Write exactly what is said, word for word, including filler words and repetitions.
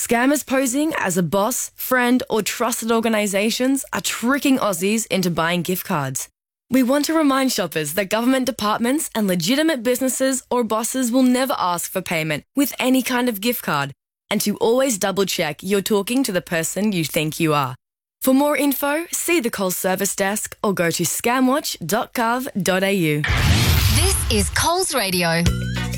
Scammers posing as a boss, friend, or trusted organisations are tricking Aussies into buying gift cards. We want to remind shoppers that government departments and legitimate businesses or bosses will never ask for payment with any kind of gift card, and to always double-check you're talking to the person you think you are. For more info, see the Coles Service Desk or go to scamwatch dot gov dot a u. This is Coles Radio.